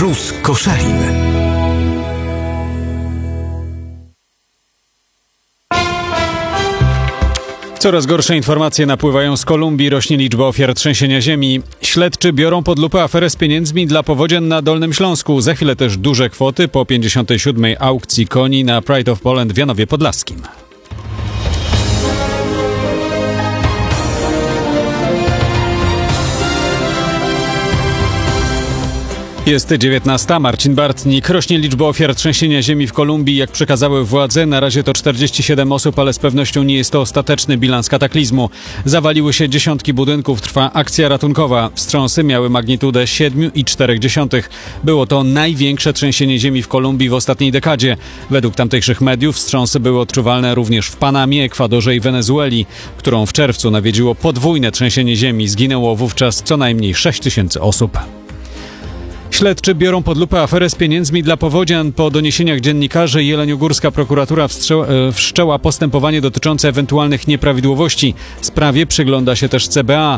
Plus Koszalin. Coraz gorsze informacje napływają z Kolumbii, rośnie liczba ofiar trzęsienia ziemi. Śledczy biorą pod lupę aferę z pieniędzmi dla powodzian na Dolnym Śląsku. Za chwilę też duże kwoty po 57. aukcji koni na Pride of Poland w Janowie Podlaskim. Jest 19. Marcin Bartnik. Rośnie liczba ofiar trzęsienia ziemi w Kolumbii. Jak przekazały władze, na razie to 47 osób, ale z pewnością nie jest to ostateczny bilans kataklizmu. Zawaliły się dziesiątki budynków, trwa akcja ratunkowa. Wstrząsy miały magnitudę 7,4. Było to największe trzęsienie ziemi w Kolumbii w ostatniej dekadzie. Według tamtejszych mediów wstrząsy były odczuwalne również w Panamie, Ekwadorze i Wenezueli, którą w czerwcu nawiedziło podwójne trzęsienie ziemi. Zginęło wówczas co najmniej 6 tysięcy osób. Śledczy biorą pod lupę aferę z pieniędzmi dla powodzian. Po doniesieniach dziennikarzy jeleniogórska prokuratura wszczęła postępowanie dotyczące ewentualnych nieprawidłowości. Sprawie przygląda się też CBA.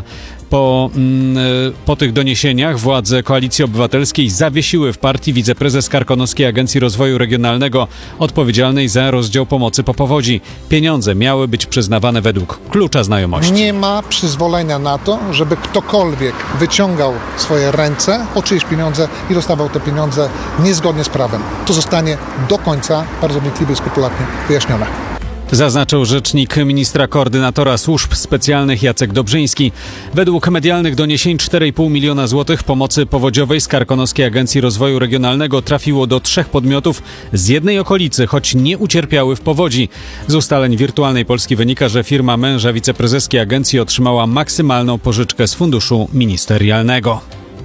Po tych doniesieniach władze Koalicji Obywatelskiej zawiesiły w partii wiceprezes Karkonoskiej Agencji Rozwoju Regionalnego odpowiedzialnej za rozdział pomocy po powodzi. Pieniądze miały być przyznawane według klucza znajomości. Nie ma przyzwolenia na to, żeby ktokolwiek wyciągał swoje ręce po czyjeś pieniądze i dostawał te pieniądze niezgodnie z prawem. To zostanie do końca bardzo wnikliwie i skrupulatnie wyjaśnione. Zaznaczył rzecznik ministra koordynatora służb specjalnych Jacek Dobrzyński. Według medialnych doniesień 4,5 miliona złotych pomocy powodziowej z Karkonoskiej Agencji Rozwoju Regionalnego trafiło do 3 podmiotów z jednej okolicy, choć nie ucierpiały w powodzi. Z ustaleń Wirtualnej Polski wynika, że firma męża wiceprezeskiej agencji otrzymała maksymalną pożyczkę z funduszu ministerialnego.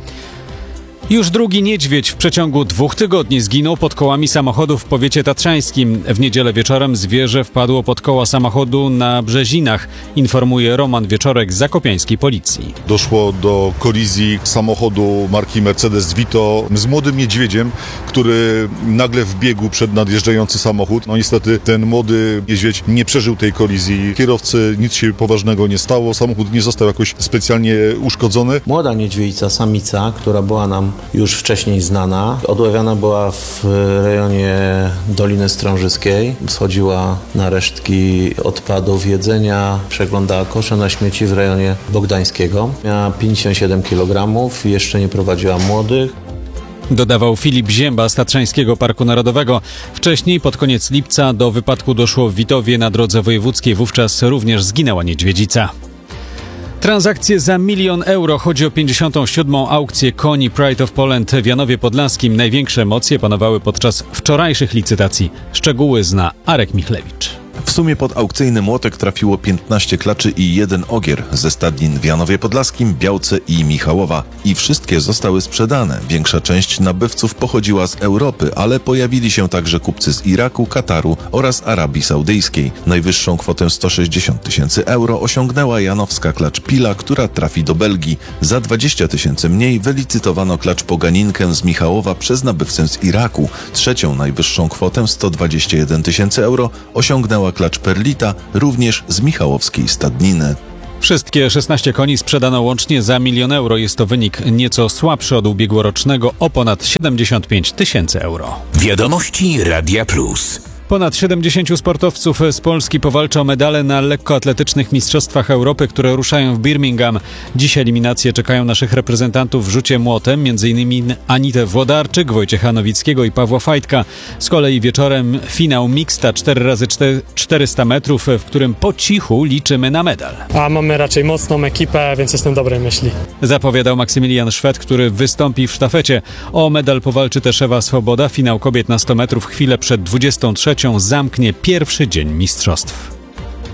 Już drugi niedźwiedź w przeciągu 2 tygodni zginął pod kołami samochodu w powiecie tatrzańskim. W niedzielę wieczorem zwierzę wpadło pod koła samochodu na Brzezinach, informuje Roman Wieczorek z zakopiańskiej policji. Doszło do kolizji samochodu marki Mercedes Vito z młodym niedźwiedziem, który nagle wbiegł przed nadjeżdżający samochód. No niestety ten młody niedźwiedź nie przeżył tej kolizji. Kierowcy nic się poważnego nie stało, samochód nie został jakoś specjalnie uszkodzony. Młoda niedźwiedzica, samica, która była nam już wcześniej znana. Odławiana była w rejonie Doliny Strążyskiej. Schodziła na resztki odpadów jedzenia, przeglądała kosze na śmieci w rejonie Bogdańskiego. Miała 57 kg, jeszcze nie prowadziła młodych. Dodawał Filip Zięba z Tatrzańskiego Parku Narodowego. Wcześniej, pod koniec lipca, do wypadku doszło w Witowie na drodze wojewódzkiej. Wówczas również zginęła niedźwiedzica. Transakcje za 1 000 000 euro. Chodzi o 57. aukcję koni Pride of Poland w Janowie Podlaskim. Największe emocje panowały podczas wczorajszych licytacji. Szczegóły zna Arek Michlewicz. W sumie pod aukcyjny młotek trafiło 15 klaczy i 1 ogier ze stadnin w Janowie Podlaskim, Białce i Michałowa. I wszystkie zostały sprzedane. Większa część nabywców pochodziła z Europy, ale pojawili się także kupcy z Iraku, Kataru oraz Arabii Saudyjskiej. Najwyższą kwotę 160 000 euro osiągnęła janowska klacz Pila, która trafi do Belgii. Za 20 000 mniej wylicytowano klacz Poganinkę z Michałowa przez nabywcę z Iraku. Trzecią najwyższą kwotę 121 000 euro osiągnęła klacz Perlita, również z michałowskiej stadniny. Wszystkie 16 koni sprzedano łącznie za 1 000 000 euro. Jest to wynik nieco słabszy od ubiegłorocznego o ponad 75 000 euro. Wiadomości Radia Plus. Ponad 70 sportowców z Polski powalcza o medale na lekkoatletycznych mistrzostwach Europy, które ruszają w Birmingham. Dziś eliminacje czekają naszych reprezentantów w rzucie młotem, m.in. Anitę Włodarczyk, Wojciecha Nowickiego i Pawła Fajtka. Z kolei wieczorem finał mixta 4x400 metrów, w którym po cichu liczymy na medal. A mamy raczej mocną ekipę, więc jestem dobrej myśli. Zapowiadał Maksymilian Szwed, który wystąpi w sztafecie. O medal powalczy też Ewa Swoboda. Finał kobiet na 100 metrów chwilę przed 23 zamknie pierwszy dzień mistrzostw.